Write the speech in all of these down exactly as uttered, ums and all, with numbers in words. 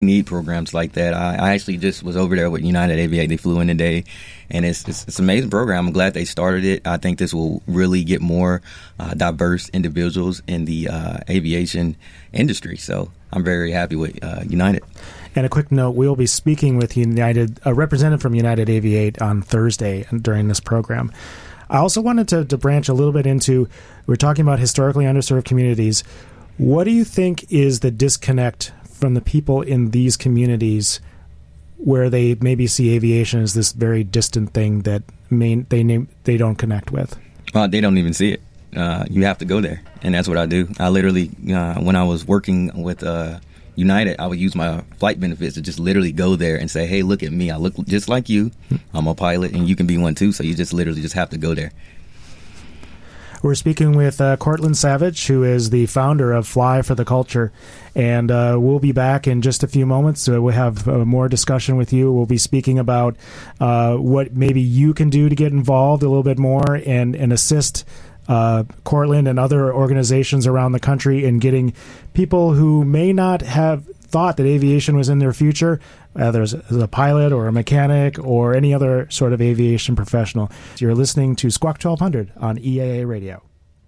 need programs like that. I, I actually just was over there with United Aviate. They flew in today, and it's, it's it's an amazing program. I'm glad they started it. I think this will really get more uh, diverse individuals in the uh, aviation industry. So I'm very happy with uh, United. And a quick note, we'll be speaking with United, a representative from United Aviate on Thursday during this program. I also wanted to, to branch a little bit into, we're talking about historically underserved communities. What do you think is the disconnect from the people in these communities where they maybe see aviation as this very distant thing that may, they name, they don't connect with? Uh, they don't even see it. Uh, you have to go there, and that's what I do. I literally, uh, when I was working with uh, United, I would use my flight benefits to just literally go there and say, hey, look at me. I look just like you. I'm a pilot, and you can be one too, so you just literally just have to go there. We're speaking with uh, Courtland Savage, who is the founder of Fly for the Culture, and uh, we'll be back in just a few moments. So we'll have uh, more discussion with you. We'll be speaking about uh, what maybe you can do to get involved a little bit more and, and assist uh, Courtland and other organizations around the country in getting people who may not have thought that aviation was in their future, whether as a pilot or a mechanic or any other sort of aviation professional. You're listening to Squawk twelve hundred on E A A Radio.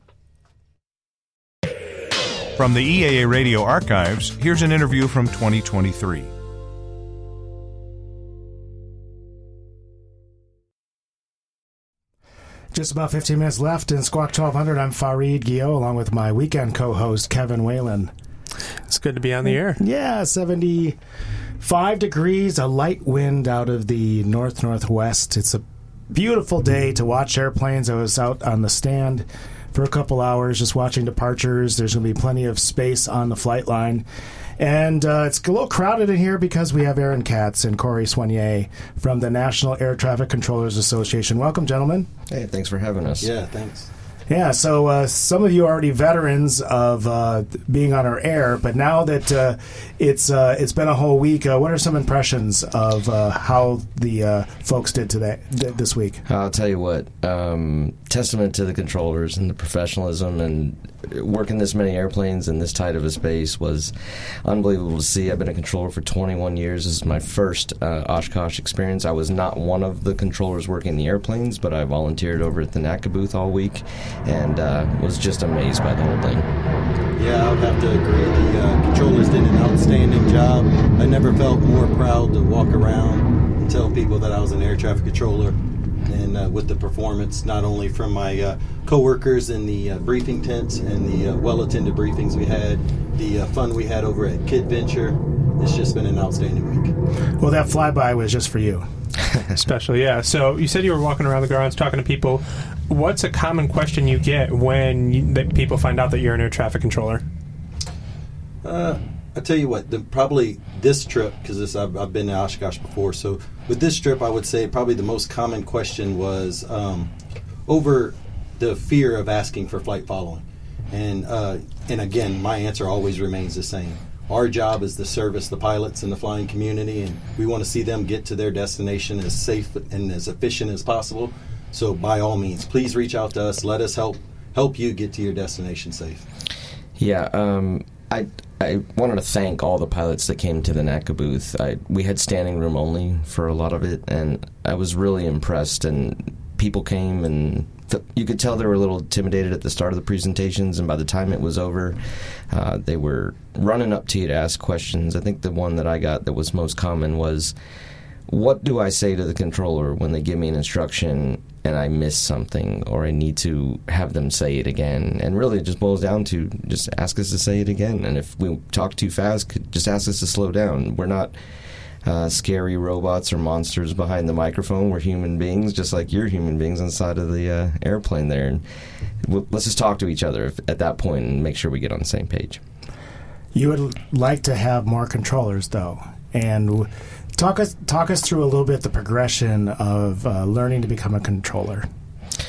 From the E A A Radio archives, here's an interview from twenty twenty-three. Just about fifteen minutes left in Squawk twelve hundred. I'm Fareed Guillot, along with my weekend co-host, Kevin Whalen. It's good to be on the air. Yeah, seventy-five degrees, a light wind out of the north-northwest. It's a beautiful day to watch airplanes. I was out on the stand for a couple hours just watching departures. There's going to be plenty of space on the flight line. And uh, it's a little crowded in here because we have Aaron Katz and Corey Soignier from the National Air Traffic Controllers Association. Welcome, gentlemen. Hey, thanks for having us. Yeah, thanks. Yeah, so uh, some of you are already veterans of uh, being on our air, but now that uh, it's uh, it's been a whole week, uh, what are some impressions of uh, how the uh, folks did today th- this week? I'll tell you what, um, testament to the controllers and the professionalism, and working this many airplanes in this tight of a space was unbelievable to see. I've been a controller for twenty-one years. This is my first uh, Oshkosh experience. I was not one of the controllers working the airplanes, but I volunteered over at the NACA booth all week, and uh, was just amazed by the whole thing. Yeah, I would have to agree. The uh, controllers did an outstanding job. I never felt more proud to walk around and tell people that I was an air traffic controller, and uh, with the performance, not only from my uh, co-workers in the uh, briefing tents and the uh, well-attended briefings we had, the uh, fun we had over at Kid Venture. It's just been an outstanding week. Well, that flyby was just for you. Especially, yeah. So you said you were walking around the grounds talking to people. What's a common question you get when you, that people find out that you're an air traffic controller? Uh, I tell you what, the, probably this trip, because I've, I've been to Oshkosh before, so with this trip I would say probably the most common question was um, over the fear of asking for flight following. And, uh, and again, my answer always remains the same. Our job is to service the pilots and the flying community, and we want to see them get to their destination as safe and as efficient as possible. So by all means, please reach out to us. Let us help help you get to your destination safe. Yeah, um, I I wanted to thank all the pilots that came to the NACA booth. I, we had standing room only for a lot of it, and I was really impressed. And people came, and th- you could tell they were a little intimidated at the start of the presentations, and by the time it was over, uh, they were running up to you to ask questions. I think the one that I got that was most common was, what do I say to the controller when they give me an instruction and I miss something, or I need to have them say it again? And really it just boils down to just ask us to say it again. And if we talk too fast, just ask us to slow down. We're not uh, scary robots or monsters behind the microphone. We're human beings, just like you're human beings inside of the uh, airplane there. And we'll, let's just talk to each other if, at that point and make sure we get on the same page. You would like to have more controllers, though, and talk us talk us through a little bit the progression of uh, learning to become a controller.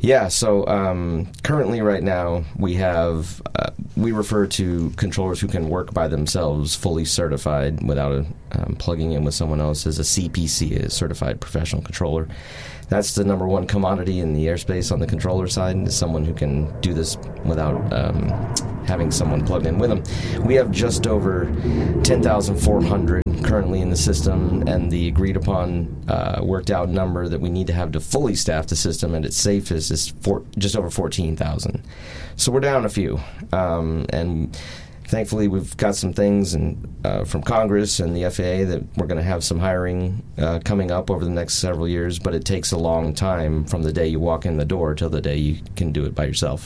Yeah, so um, currently right now we have, uh, we refer to controllers who can work by themselves, fully certified without a, um, plugging in with someone else, as a C P C, a Certified Professional Controller. That's the number one commodity in the airspace on the controller side, is someone who can do this without um, having someone plugged in with them. We have just over ten thousand four hundred currently in the system, and the agreed upon uh, worked out number that we need to have to fully staff the system at its safest is four, just over fourteen thousand. So we're down a few, um, and thankfully we've got some things and, uh, from Congress and the F A A that we're going to have some hiring uh, coming up over the next several years, but it takes a long time from the day you walk in the door till the day you can do it by yourself.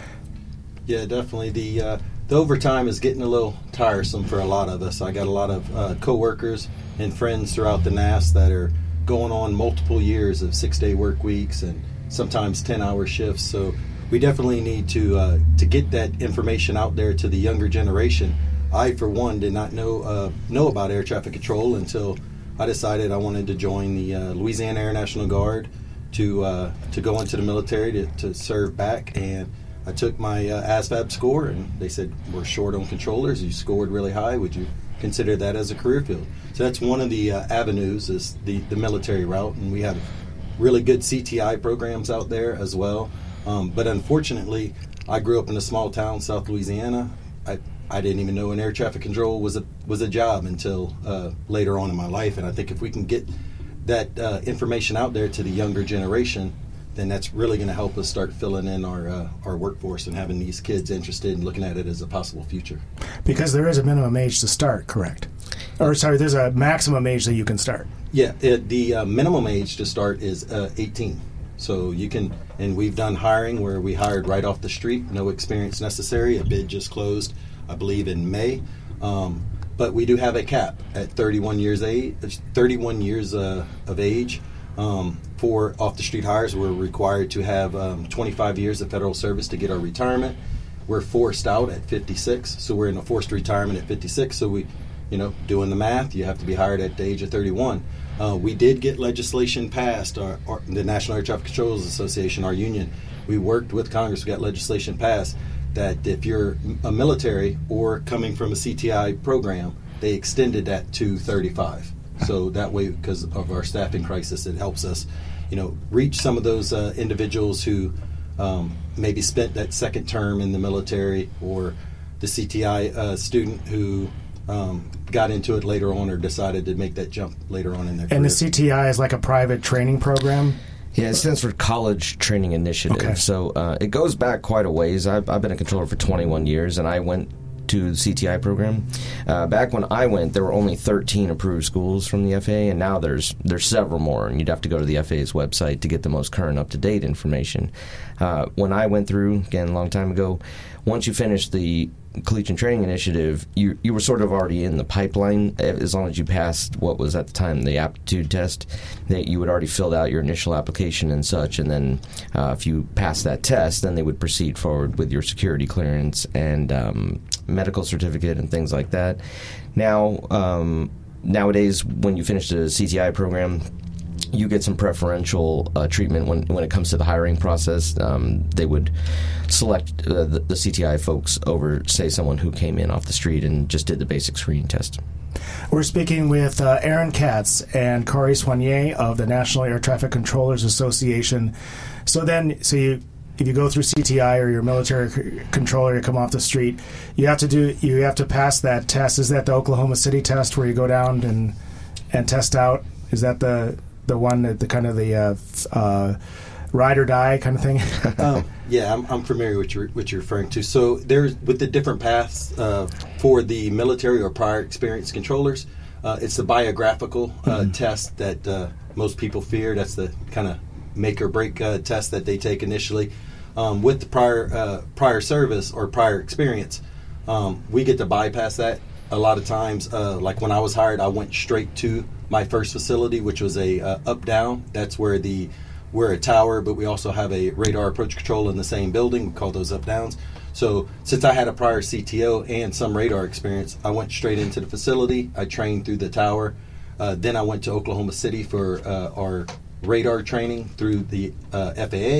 Yeah, definitely. The uh, the overtime is getting a little tiresome for a lot of us. I got a lot of uh, co-workers and friends throughout the N A S that are going on multiple years of six-day work weeks and sometimes ten-hour shifts. So we definitely need to uh, to get that information out there to the younger generation. I, for one, did not know uh, know about air traffic control until I decided I wanted to join the uh, Louisiana Air National Guard to uh, to go into the military to, to serve back. And I took my uh, A S V A B score, and they said, we're short on controllers. You scored really high. Would you consider that as a career field? So that's one of the uh, avenues, is the, the military route, and we have really good C T I programs out there as well. Um, but unfortunately, I grew up in a small town, South Louisiana. I I didn't even know an air traffic control was a was a job until uh, later on in my life. And I think if we can get that uh, information out there to the younger generation, then that's really going to help us start filling in our uh, our workforce and having these kids interested in looking at it as a possible future. Because there is a minimum age to start, correct? Or sorry, there's a maximum age that you can start. Yeah, it, the uh, minimum age to start is uh, eighteen. So you can, and we've done hiring where we hired right off the street, no experience necessary. A bid just closed, I believe, in May. Um, but we do have a cap at thirty-one years age. thirty-one years uh, of age. Um, for off-the-street hires, we're required to have um, twenty-five years of federal service to get our retirement. We're forced out at fifty-six, so we're in a forced retirement at fifty-six. So we, you know, doing the math, you have to be hired at the age of thirty-one. Uh, we did get legislation passed, our, our, the National Air Traffic Controllers Association, our union. We worked with Congress, we got legislation passed that if you're a military or coming from a C T I program, they extended that to thirty-five. So that way, because of our staffing crisis, it helps us, you know, reach some of those uh, individuals who um, maybe spent that second term in the military, or the C T I uh, student who um, got into it later on or decided to make that jump later on in their career. And the C T I is like a private training program? Yeah, it stands for College Training Initiative. Okay. So uh, it goes back quite a ways. I've, I've been a controller for twenty-one years, and I went to the C T I program. Uh, back when I went, there were only thirteen approved schools from the F A A, and now there's there's several more, and you'd have to go to the F A A's website to get the most current, up-to-date information. Uh, when I went through, again, a long time ago, once you finished the Collegiate Training Initiative, you you were sort of already in the pipeline. As long as you passed what was at the time the aptitude test, that you had already filled out your initial application and such, and then uh, if you passed that test, then they would proceed forward with your security clearance and um, medical certificate and things like that. Now, um, nowadays, when you finish the C T I program, you get some preferential uh, treatment when when it comes to the hiring process. Um, they would select uh, the, the C T I folks over, say, someone who came in off the street and just did the basic screening test. We're speaking with uh, Aaron Katz and Corey Soignier of the National Air Traffic Controllers Association. So then, so you, if you go through C T I or your military c- controller, you come off the street, you have to do, you have to pass that test. Is that the Oklahoma City test where you go down and and test out? Is that the the one that the kind of the uh, uh, ride or die kind of thing? um, yeah, I'm, I'm familiar with your, what you're referring to. So there's, with the different paths uh, for the military or prior experienced controllers, uh, it's the biographical uh, mm-hmm. test that uh, most people fear. That's the kind of make or break uh, test that they take initially. Um, with the prior uh, prior service or prior experience, um, we get to bypass that. A lot of times, uh, like when I was hired, I went straight to my first facility, which was a uh, up-down. That's where the we're a tower, but we also have a radar approach control in the same building. We call those up-downs. So since I had a prior C T O and some radar experience, I went straight into the facility. I trained through the tower. Uh, then I went to Oklahoma City for uh, our radar training through the uh, F A A.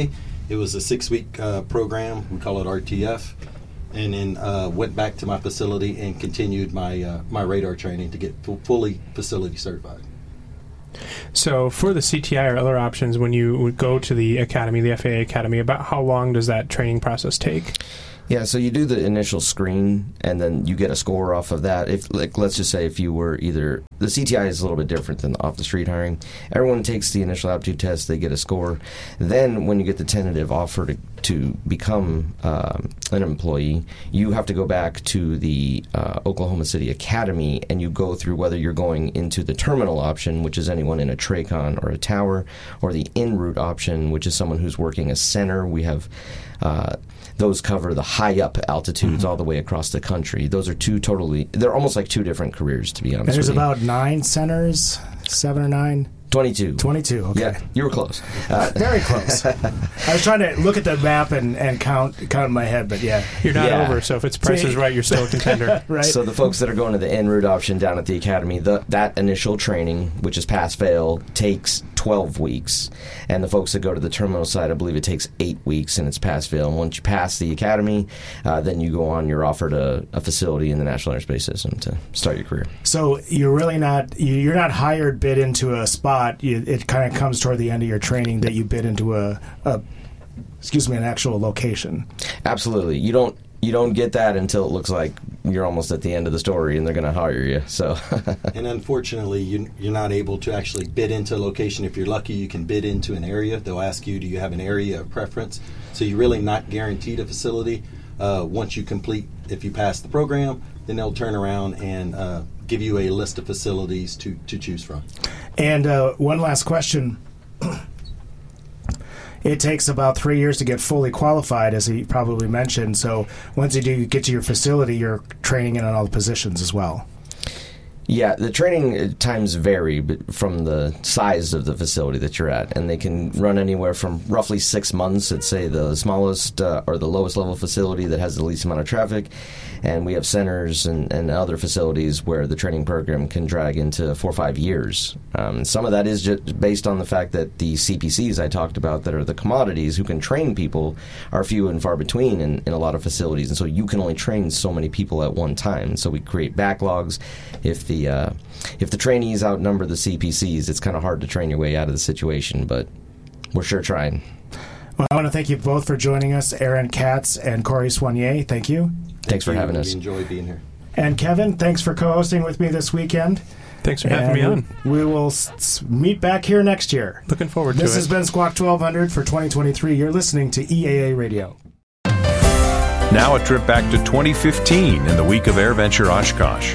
It was a six-week uh, program. We call it R T F. And then uh, went back to my facility and continued my uh, my radar training to get f- fully facility certified. So for the C T I or other options, when you would go to the academy, the F A A Academy, about how long does that training process take? Yeah, so you do the initial screen, and then you get a score off of that. If, like, let's just say if you were either the C T I is a little bit different than off the street hiring. Everyone takes the initial aptitude test; they get a score. Then, when you get the tentative offer to to become um, an employee, you have to go back to the uh, Oklahoma City Academy, and you go through whether you're going into the terminal option, which is anyone in a Tracon or a tower, or the en route option, which is someone who's working a center. We have. Uh, Those cover the high up altitudes mm-hmm. all the way across the country. Those are two totally, they're almost like two different careers, to be honest There's with you. about nine centers, seven or nine? twenty-two. twenty-two, okay. Yeah, you were close. Uh, Very close. I was trying to look at the map and, and count count in my head, but yeah. You're not yeah. over, so if it's Price is Right, you're still a contender. Right. So the folks that are going to the en route option down at the academy, the, that initial training, which is pass-fail, takes twelve weeks. And the folks that go to the terminal side, I believe it takes eight weeks, and it's pass-fail. And once you pass the academy, uh, then you go on, you're offered a, a facility in the National Airspace System to start your career. So you're really not, you're not hired bid into a spot. You, it kind of comes toward the end of your training that you bid into a, a excuse me, an actual location. Absolutely. You don't you don't get that until it looks like you're almost at the end of the story and they're going to hire you. So, and unfortunately, you, you're not able to actually bid into a location. If you're lucky, you can bid into an area. They'll ask you, do you have an area of preference? So you're really not guaranteed a facility. Uh, once you complete, if you pass the program, then they'll turn around and uh, give you a list of facilities to, to choose from. And uh, one last question. It takes about three years to get fully qualified, as he probably mentioned. So once you do get to your facility, you're training in on all the positions as well. Yeah, the training times vary from the size of the facility that you're at, and they can run anywhere from roughly six months at, say, the smallest uh, or the lowest level facility that has the least amount of traffic, and we have centers and, and other facilities where the training program can drag into four or five years. Um, some of that is just based on the fact that the C P Cs I talked about that are the commodities who can train people are few and far between in, in a lot of facilities, and so you can only train so many people at one time. So we create backlogs. If the Uh, if the trainees outnumber the C P Cs, it's kind of hard to train your way out of the situation, but we're sure trying. Well, I want to thank you both for joining us, Aaron Katz and Corey Soignier. Thank you. Thanks Thank for you. having We us. enjoy being here. And Kevin, thanks for co-hosting with me this weekend. Thanks for having and me on. We will s- s- meet back here next year. Looking forward to this it. This has been Squawk twelve hundred for twenty twenty-three. You're listening to E A A Radio. Now a trip back to twenty fifteen in the week of AirVenture Oshkosh.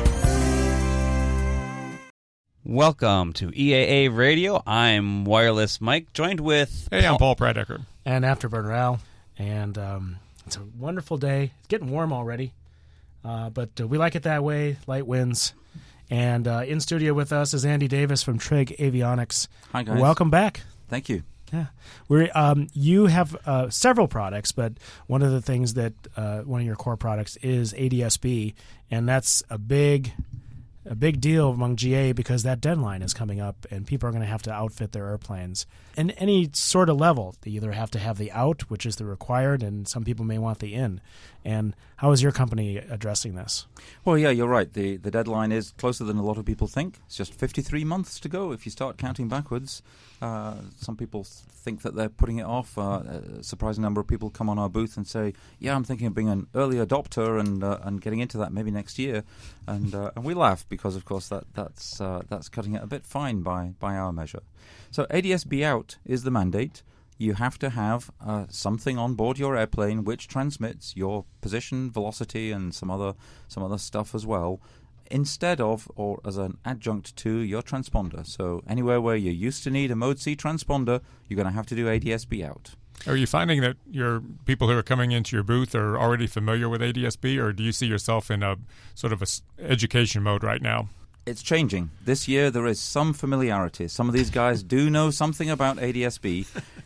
Welcome to E A A Radio. I'm Wireless Mike, joined with... Hey, I'm Paul Pradecker. And Afterburner Al. And um, it's a wonderful day. It's getting warm already. Uh, but uh, we like it that way. Light winds. And uh, in studio with us is Andy Davis from Trigg Avionics. Hi, guys. Welcome back. Thank you. Yeah, we're um, you have uh, several products, but one of the things that uh, one of your core products is A D S B, and that's a big, a big deal among G A because that deadline is coming up, and people are going to have to outfit their airplanes. And any sort of level, they either have to have the out, which is the required, and some people may want the in. And how is your company addressing this? Well, yeah, you're right. The the deadline is closer than a lot of people think. It's just fifty-three months to go if you start counting backwards. Uh, some people think that they're putting it off. Uh, a surprising number of people come on our booth and say, yeah, I'm thinking of being an early adopter and uh, and getting into that maybe next year. And uh, and we laugh because, of course, that that's uh, that's cutting it a bit fine by, by our measure. So A D S B out is the mandate. You have to have uh, something on board your airplane which transmits your position, velocity, and some other some other stuff as well, instead of or as an adjunct to your transponder. So anywhere where you used to need a Mode C transponder, you're going to have to do A D S B out. Are you finding that your people who are coming into your booth are already familiar with A D S B, or do you see yourself in a sort of a s- education mode right now? It's changing. This year there is some familiarity. Some of these guys do know something about A D S B,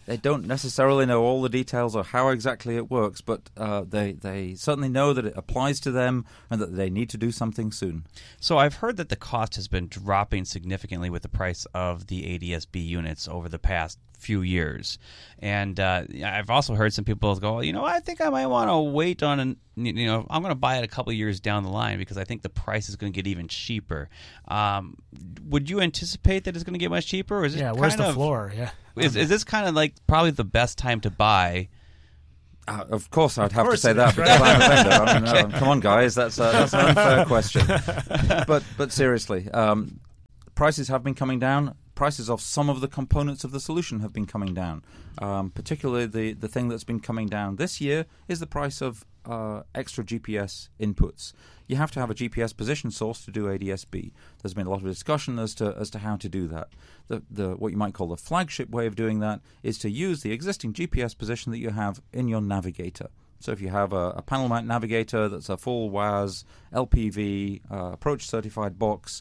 they don't necessarily know all the details of how exactly it works, but uh, they they certainly know that it applies to them and that they need to do something soon. So I've heard that the cost has been dropping significantly with the price of the A D S B units over the past few years, and uh, I've also heard some people go, you know, I think I might want to wait on, an, you know, I'm going to buy it a couple of years down the line because I think the price is going to get even cheaper. Um, would you anticipate that it's going to get much cheaper? Or is it yeah, where's kind the of, floor? Yeah, is, is this kind of like probably the best time to buy? Uh, of course, I'd Of have to course say it that is, because right? I'm a vendor. I mean, uh, come on, guys, that's uh, that's an unfair question. But but seriously, um, prices have been coming down. Prices of some of the components of the solution have been coming down. Um, particularly, the, the thing that's been coming down this year is the price of uh, extra G P S inputs. You have to have a G P S position source to do A D S B. There's been a lot of discussion as to as to how to do that. The the what you might call the flagship way of doing that is to use the existing G P S position that you have in your navigator. So if you have a, a panel mount navigator that's a full W A S, L P V, uh, approach certified box,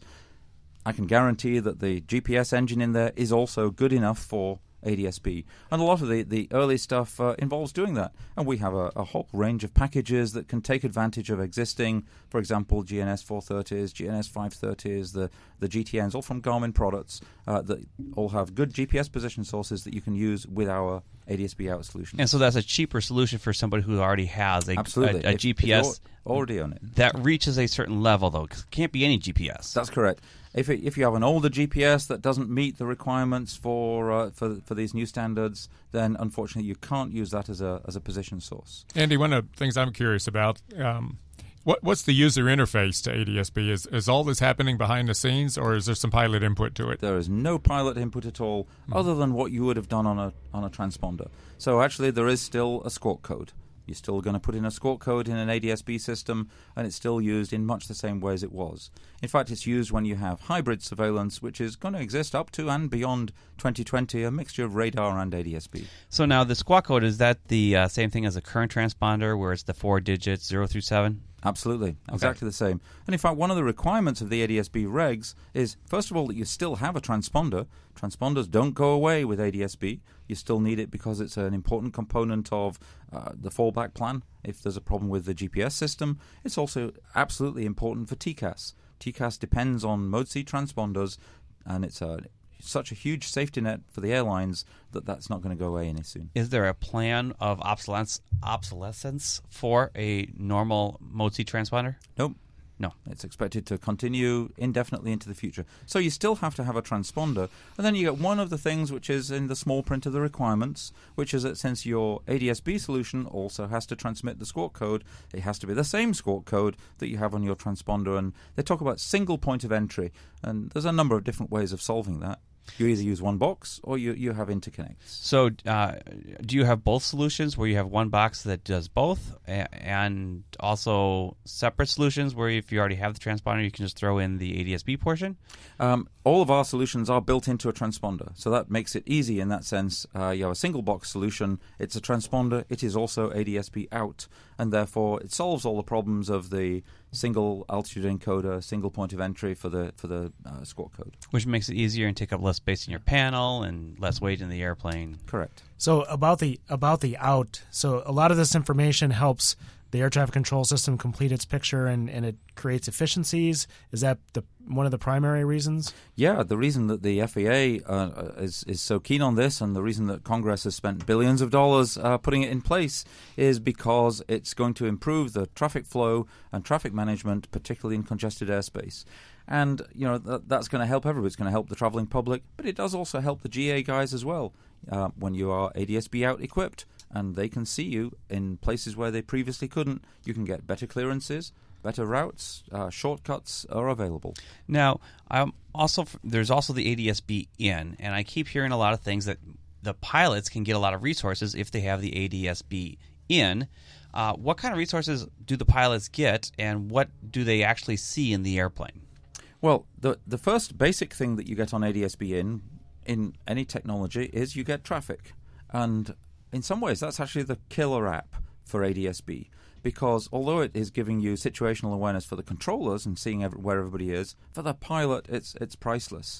I can guarantee that the G P S engine in there is also good enough for A D S B. And a lot of the, the early stuff uh, involves doing that. And we have a, a whole range of packages that can take advantage of existing, for example, G N S four thirties, G N S five thirties, the, the G T Ns, all from Garmin products uh, that all have good G P S position sources that you can use with our A D S B out solution. And so that's a cheaper solution for somebody who already has a, Absolutely. a, a If- G P S. if you already own it. That reaches a certain level, though. 'Cause it can't be any G P S. That's correct. If it, if you have an older G P S that doesn't meet the requirements for uh, for for these new standards, then unfortunately you can't use that as a as a position source. Andy, one of the things I'm curious about, um, what what's the user interface to A D S B? Is is all this happening behind the scenes, or is there some pilot input to it? There is no pilot input at all, mm-hmm. other than what you would have done on a on a transponder. So actually, there is still a squawk code. You're still going to put in a squawk code in an A D S B system, and it's still used in much the same way as it was. In fact, it's used when you have hybrid surveillance, which is going to exist up to and beyond twenty twenty, a mixture of radar and A D S B. So now the squawk code, is that the uh, same thing as a current transponder where it's the four digits, zero through seven? Absolutely. Exactly the same. And in fact, one of the requirements of the A D S B regs is, first of all, that you still have a transponder. Transponders don't go away with A D S B. You still need it because it's an important component of uh, the fallback plan if there's a problem with the G P S system. It's also absolutely important for T C A S. T C A S depends on Mode C transponders, and it's a such a huge safety net for the airlines that that's not going to go away any soon. Is there a plan of obsolescence, obsolescence for a normal Mode C transponder? Nope. No. It's expected to continue indefinitely into the future. So you still have to have a transponder. And then you get one of the things which is in the small print of the requirements, which is that since your A D S B solution also has to transmit the squawk code, it has to be the same squawk code that you have on your transponder. And they talk about single point of entry. And there's a number of different ways of solving that. You either use one box or you, you have interconnects. So uh, do you have both solutions where you have one box that does both a- and also separate solutions where if you already have the transponder, you can just throw in the A D S B portion? Um, all of our solutions are built into a transponder, so that makes it easy in that sense. Uh, you have a single box solution, it's a transponder, it is also A D S B out, and therefore it solves all the problems of the single altitude encoder, single point of entry for the for the uh, squawk code. Which makes it easier and take up less space in your panel and less weight in the airplane. Correct. So about the about the out, so a lot of this information helps the air traffic control system complete its picture, and, and it creates efficiencies. Is that the one of the primary reasons? Yeah, the reason that the F A A uh, is is so keen on this, and the reason that Congress has spent billions of dollars uh, putting it in place, is because it's going to improve the traffic flow and traffic management, particularly in congested airspace. And you know that, that's going to help everybody. It's going to help the traveling public, but it does also help the G A guys as well. Uh, when you are A D S B out equipped and they can see you in places where they previously couldn't, you can get better clearances, better routes, uh, shortcuts are available. Now, um, also there's also the A D S B in, and I keep hearing a lot of things that the pilots can get a lot of resources if they have the A D S B in. Uh, what kind of resources do the pilots get, and what do they actually see in the airplane? Well, the the first basic thing that you get on A D S B in, in any technology, is you get traffic. And in some ways, that's actually the killer app for A D S B. Because although it is giving you situational awareness for the controllers and seeing every, where everybody is, for the pilot, it's it's priceless.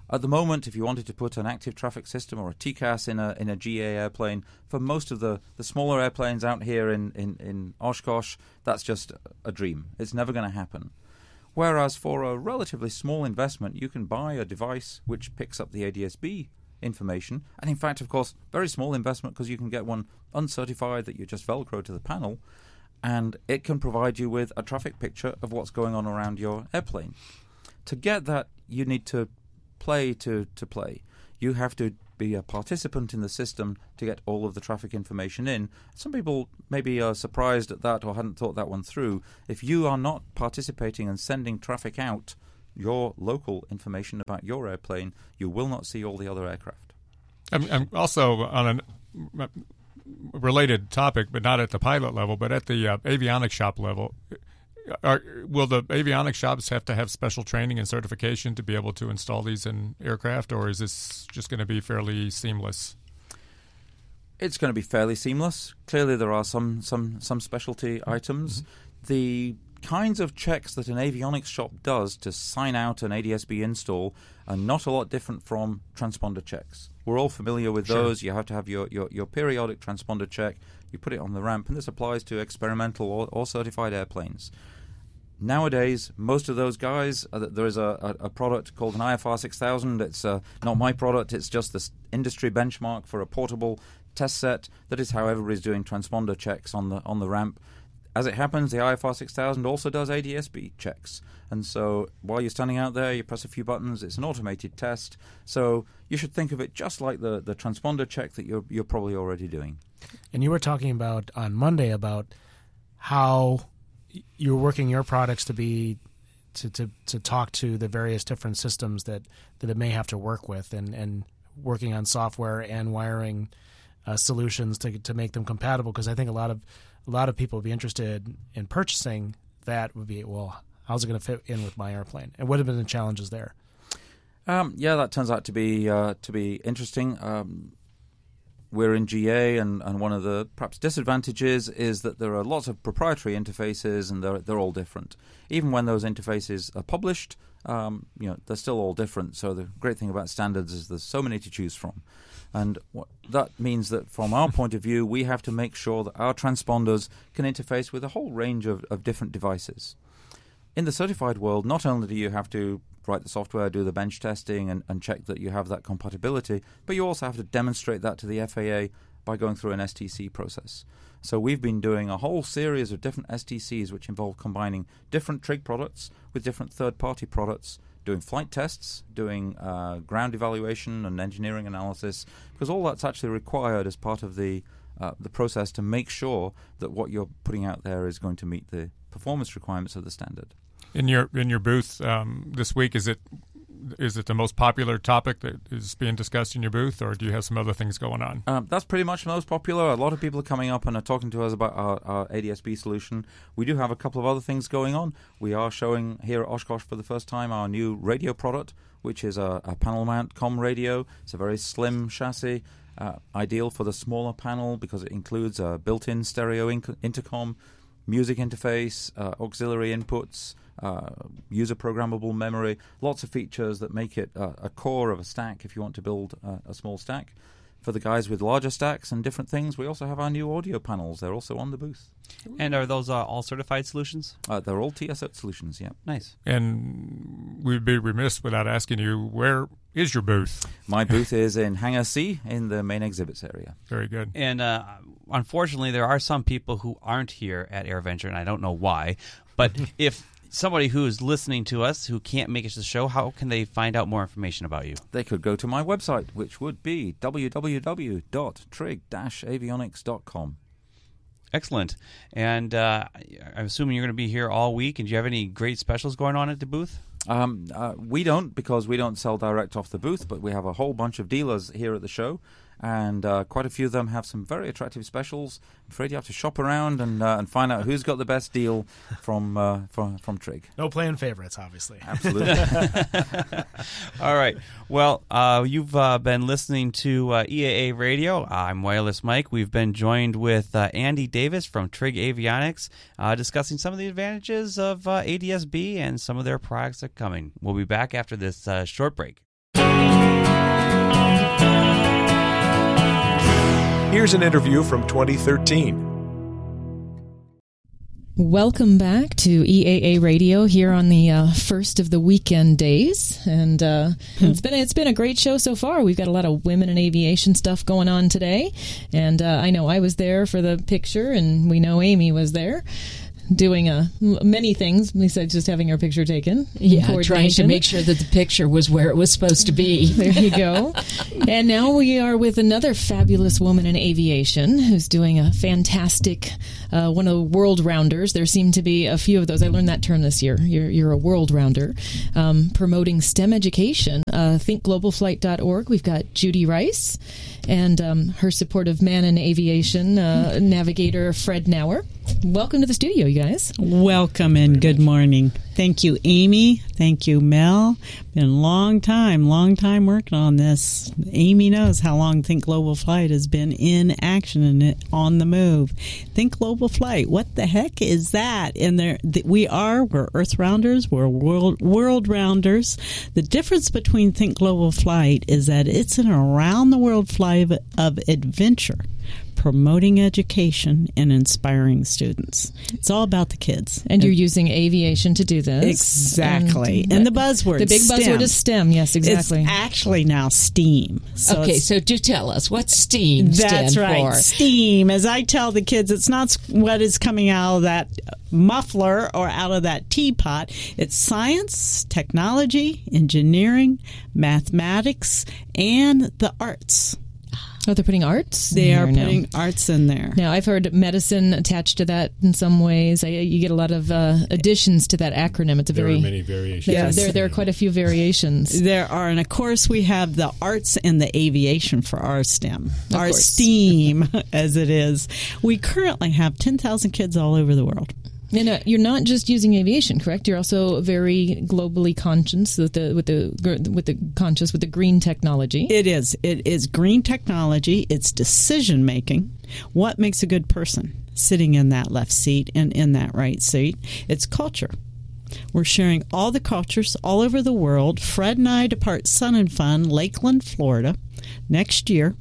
At the moment, if you wanted to put an active traffic system or a T C A S in a in a G A airplane, for most of the, the smaller airplanes out here in, in, in Oshkosh, that's just a dream. It's never going to happen. Whereas for a relatively small investment, you can buy a device which picks up the A D S B information. And in fact, of course, very small investment because you can get one uncertified that you just Velcro to the panel, and it can provide you with a traffic picture of what's going on around your airplane. To get that, you need to play to, to play. You have to be a participant in the system to get all of the traffic information in. Some people maybe are surprised at that or hadn't thought that one through. If you are not participating and sending traffic out, your local information about your airplane, you will not see all the other aircraft. I'm, I'm also on a related topic, but not at the pilot level, but at the uh, avionics shop level. Are, will the avionics shops have to have special training and certification to be able to install these in aircraft, or is this just going to be fairly seamless? It's going to be fairly seamless. Clearly, there are some some, some specialty items. Mm-hmm. The kinds of checks that an avionics shop does to sign out an A D S B install are not a lot different from transponder checks. We're all familiar with sure. those. You have to have your, your, your periodic transponder check. You put it on the ramp, and this applies to experimental or, or certified airplanes. Nowadays, most of those guys, uh, there is a, a, a product called an I F R six thousand. It's uh, not my product. It's just this industry benchmark for a portable test set. That is how everybody's doing transponder checks on the on the ramp. As it happens, the I F R six thousand also does A D S B checks. And so while you're standing out there, you press a few buttons. It's an automated test. So you should think of it just like the, the transponder check that you're you're probably already doing. And you were talking about on Monday about how you're working your products to be to, to, to talk to the various different systems that, that it may have to work with, and, and working on software and wiring uh, solutions to to make them compatible. Because I think a lot of a lot of people would be interested in purchasing that. Would be, well, how's it going to fit in with my airplane? And what have been the challenges there? Um, yeah, that turns out to be uh, to be interesting. Um, We're in G A, and, and one of the perhaps disadvantages is that there are lots of proprietary interfaces, and they're they're all different. Even when those interfaces are published, um, you know, they're still all different. So the great thing about standards is there's so many to choose from, and what, that means that from our point of view, we have to make sure that our transponders can interface with a whole range of, of different devices. In the certified world, not only do you have to write the software, do the bench testing, and, and check that you have that compatibility, but you also have to demonstrate that to the F A A by going through an S T C process. So we've been doing a whole series of different S T Cs which involve combining different Trig products with different third-party products, doing flight tests, doing uh, ground evaluation and engineering analysis, because all that's actually required as part of the uh, the process to make sure that what you're putting out there is going to meet the performance requirements of the standard. In your in your booth um, this week, is it is it the most popular topic that is being discussed in your booth, or do you have some other things going on? Um, that's pretty much the most popular. A lot of people are coming up and are talking to us about our, our A D S B solution. We do have a couple of other things going on. We are showing here at Oshkosh for the first time our new radio product, which is a, a panel mount comm radio. It's a very slim chassis, uh, ideal for the smaller panel because it includes a built-in stereo inc- intercom, music interface, uh, auxiliary inputs, uh, user programmable memory, lots of features that make it uh, a core of a stack if you want to build uh, a small stack. For the guys with larger stacks and different things, we also have our new audio panels. They're also on the booth. And are those uh, all certified solutions? Uh, they're all T S O solutions, yeah. Nice. And we'd be remiss without asking you, where is your booth? My booth is in Hangar C in the main exhibits area. Very good. And uh, unfortunately, there are some people who aren't here at AirVenture, and I don't know why. But if somebody who is listening to us who can't make it to the show, how can they find out more information about you? They could go to my website, which would be w w w dot trig dash avionics dot com. Excellent. And uh, I'm assuming you're going to be here all week. And do you have any great specials going on at the booth? Um, uh, we don't, because we don't sell direct off the booth, but we have a whole bunch of dealers here at the show, and uh, quite a few of them have some very attractive specials. I'm afraid you have to shop around and uh, and find out who's got the best deal from uh, from, from Trig. No playing favorites, obviously. Absolutely. All right. Well, uh, you've uh, been listening to uh, E A A Radio. I'm Wireless Mike. We've been joined with uh, Andy Davis from Trig Avionics, uh, discussing some of the advantages of uh, A D S B and some of their products that are coming. We'll be back after this uh, short break. Here's an interview from twenty thirteen. Welcome back to E A A Radio here on the uh, first of the weekend days, and uh, hmm. it's been it's been a great show so far. We've got a lot of women in aviation stuff going on today, and uh, I know I was there for the picture, and we know Amy was there doing uh, many things besides just having her picture taken. Yeah, trying to make sure that the picture was where it was supposed to be. There you go. And now we are with another fabulous woman in aviation who's doing a fantastic, uh, one of the world rounders. There seem to be a few of those. I learned that term this year. You're, you're a world rounder, um, promoting STEM education. Uh, think global flight dot org. We've got Judy Rice and um, her supportive man in aviation, uh, navigator Fred Nauer. Welcome to the studio, you guys. Welcome and good morning. Thank you, Amy. Thank you, Mel. Been a long time, long time working on this. Amy knows how long Think Global Flight has been in action and on the move. Think Global Flight, what the heck is that? And there, we are, we're Earth Rounders, we're world, world rounders. The difference between Think Global Flight is that it's an around-the-world flight of, of adventure, promoting education and inspiring students. It's all about the kids. And you're using aviation to do this. Exactly. And, and the buzzword, The big STEM. buzzword is STEM. Yes, exactly. It's actually now STEAM. So okay, so do tell us, what's STEAM That's stand right. for? STEAM. As I tell the kids, it's not what is coming out of that muffler or out of that teapot. It's science, technology, engineering, mathematics, and the arts. Oh, they're putting arts in They are there putting now. arts in there. Now, I've heard medicine attached to that in some ways. I, you get a lot of uh, additions to that acronym. It's a there very are many variations. There, Yes. there, there are quite a few variations. There are, and of course, we have the arts and the aviation for our STEM, Of our course. STEAM, as it is. We currently have ten thousand kids all over the world. And uh, you're not just using aviation, correct? You're also very globally conscious with the with the with the conscious with the green technology. It is. It is green technology. It's decision making. What makes a good person sitting in that left seat and in that right seat? It's culture. We're sharing all the cultures all over the world. Fred and I depart Sun and Fun, Lakeland, Florida, next year.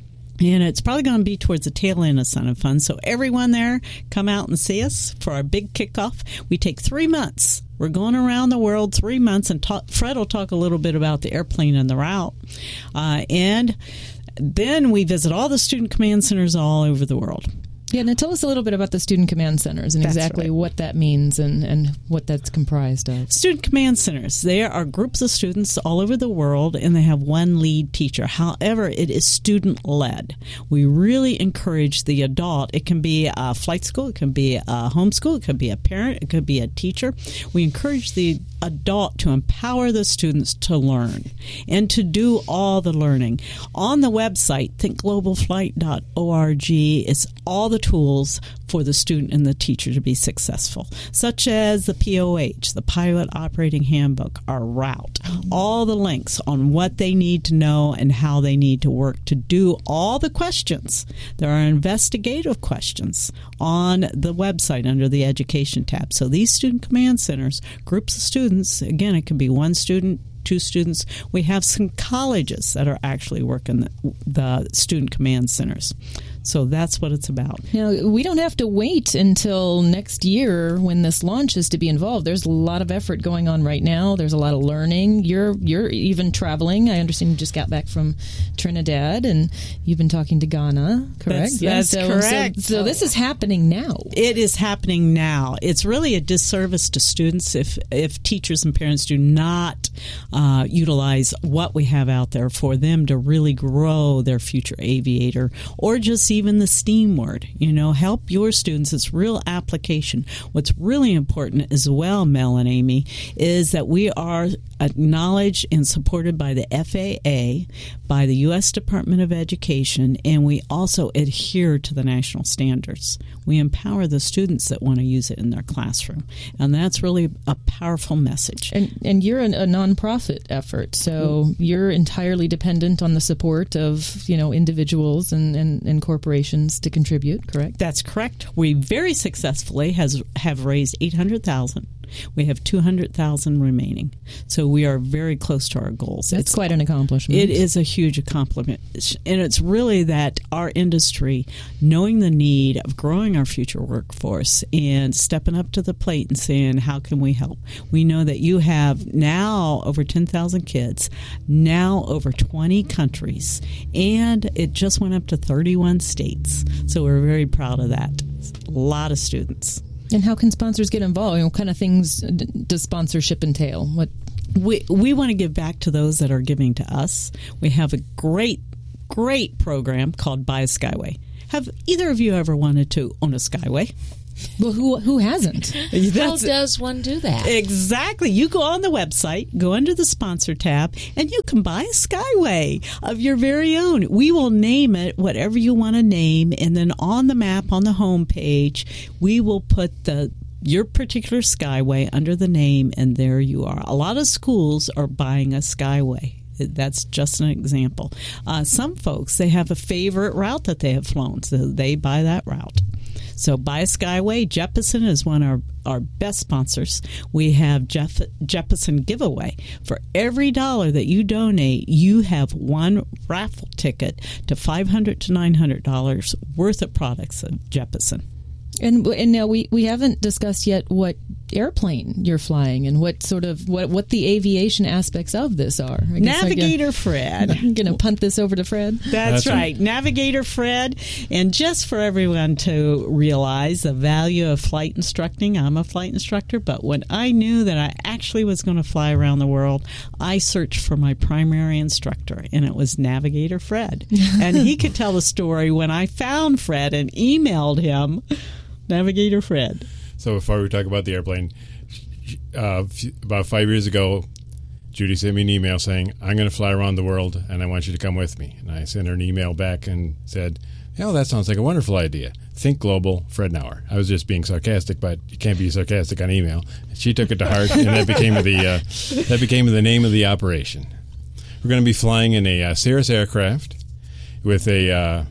And it's probably going to be towards the tail end of Sun and Fun. So everyone there, come out and see us for our big kickoff. We take three months. We're going around the world three months. And talk, Fred will talk a little bit about the airplane and the route. Uh, and then we visit all the student command centers all over the world. Yeah, now tell us a little bit about the Student Command Centers and That's exactly right. what that means and, and what that's comprised of. Student Command Centers, they are groups of students all over the world, and they have one lead teacher. However, it is student-led. We really encourage the adult. It can be a flight school, it can be a homeschool, it could be a parent, it could be a teacher. We encourage the adult to empower the students to learn and to do all the learning. On the website, think global flight dot org, is all the tools for the student and the teacher to be successful, such as the P O H, the Pilot Operating Handbook, our route, all the links on what they need to know and how they need to work to do all the questions. There are investigative questions on the website under the Education tab. So these Student Command Centers, groups of students, again, it can be one student, two students. We have some colleges that are actually working the, the Student Command Centers. So that's what it's about. Now, we don't have to wait until next year when this launches to be involved. There's a lot of effort going on right now. There's a lot of learning. You're you're even traveling. I understand you just got back from Trinidad, and you've been talking to Ghana, correct? That's, that's so, correct. So, so this is happening now. It is happening now. It's really a disservice to students if, if teachers and parents do not uh, utilize what we have out there for them to really grow their future aviator, or just even the STEAM word. You know, help your students. It's real application. What's really important as well, Mel and Amy, is that we are acknowledged and supported by the F A A, by the U S Department of Education, and we also adhere to the national standards. We empower the students that want to use it in their classroom, and that's really a powerful message. And and you're an, a nonprofit effort, so you're entirely dependent on the support of, you know, individuals and, and, and corporations to contribute, correct? That's correct. We very successfully has have raised eight hundred thousand dollars We have two hundred thousand remaining. So we are very close to our goals. That's it's, quite an accomplishment. It is a huge accomplishment. And it's really that our industry, knowing the need of growing our future workforce and stepping up to the plate and saying, how can we help? We know that you have now over ten thousand kids, now over twenty countries, and it just went up to thirty-one states. So we're very proud of that. A lot of students. And how can sponsors get involved? What kind of things does sponsorship entail? What we we want to give back to those that are giving to us. We have a great, great program called Buy a Skyway. Have either of you ever wanted to own a Skyway? Well, who who hasn't? How does one do that? Exactly. You go on the website, go under the sponsor tab, and you can buy a Skyway of your very own. We will name it whatever you want to name, and then on the map on the home page, we will put the your particular Skyway under the name, and there you are. A lot of schools are buying a Skyway. That's just an example. Uh, some folks, they have a favorite route that they have flown, so they buy that route. So Buy a Skyway, Jeppesen is one of our, our best sponsors. We have Jeff, Jeppesen giveaway. For every dollar that you donate, you have one raffle ticket to five hundred dollars to nine hundred dollars worth of products of Jeppesen. And and now we, we haven't discussed yet what airplane you're flying and what sort of what, what the aviation aspects of this are. I guess Navigator I Fred. I'm going to punt this over to Fred. That's, That's right. right. Navigator Fred. And just for everyone to realize the value of flight instructing, I'm a flight instructor, but when I knew that I actually was going to fly around the world, I searched for my primary instructor, and it was Navigator Fred. And he could tell the story when I found Fred and emailed him. Navigator Fred. So before we talk about the airplane, uh, about five years ago, Judy sent me an email saying, I'm going to fly around the world, and I want you to come with me. And I sent her an email back and said, oh, that sounds like a wonderful idea. Think global, Fred Nauer. I was just being sarcastic, but you can't be sarcastic on email. She took it to heart, and that became the uh, that became the name of the operation. We're going to be flying in a uh, Cirrus aircraft with a uh,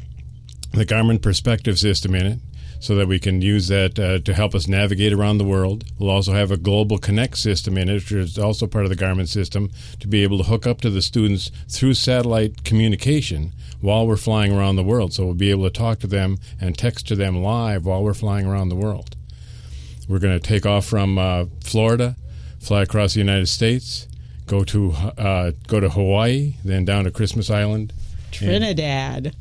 the Garmin Perspective system in it, so that we can use that uh, to help us navigate around the world. We'll also have a Global Connect system in it, which is also part of the Garmin system, to be able to hook up to the students through satellite communication while we're flying around the world. So we'll be able to talk to them and text to them live while we're flying around the world. We're going to take off from uh, Florida, fly across the United States, go to uh, go to Hawaii, then down to Christmas Island. Trinidad.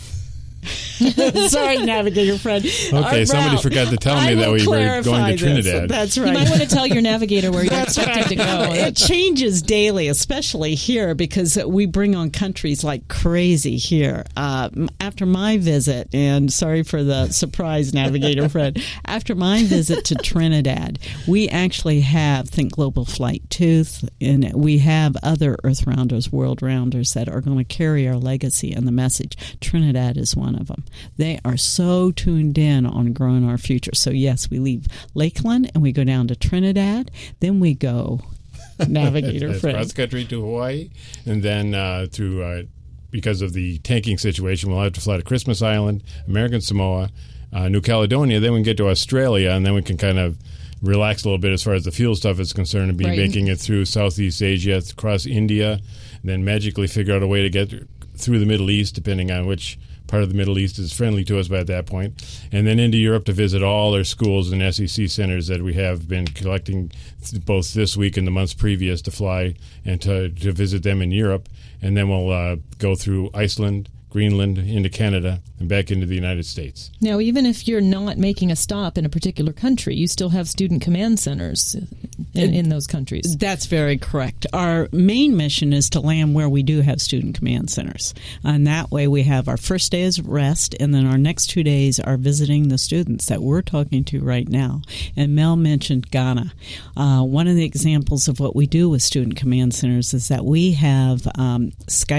Sorry, Navigator Fred. Okay, somebody forgot to tell me that we were going to Trinidad. That's right. You might want to tell your navigator where you're That's expecting right. to go. It changes daily, especially here, because we bring on countries like crazy here. Uh, after my visit, and sorry for the surprise, Navigator Fred, after my visit to Trinidad, we actually have Think Global Flight two, and we have other Earth Rounders, World Rounders that are going to carry our legacy and the message. Trinidad is one of them. They are so tuned in on growing our future. So, yes, we leave Lakeland and we go down to Trinidad. Then we go Navigator Fred. Cross country to Hawaii. And then uh, through, uh, because of the tanking situation, we'll have to fly to Christmas Island, American Samoa, uh, New Caledonia. Then we can get to Australia, and then we can kind of relax a little bit as far as the fuel stuff is concerned and be right. making it through Southeast Asia, across India, and then magically figure out a way to get through the Middle East, depending on which part of the Middle East is friendly to us by that point, and then into Europe to visit all our schools and S E C centers that we have been collecting both this week and the months previous to fly and to, to visit them in Europe. And then we'll uh, go through Iceland, Greenland, into Canada, and back into the United States. Now, even if you're not making a stop in a particular country, you still have student command centers in, in those countries. That's very correct. Our main mission is to land where we do have student command centers. And that way we have our first day is rest, and then our next two days are visiting the students that we're talking to right now. And Mel mentioned Ghana. Uh, one of the examples of what we do with student command centers is that we have um, Skype.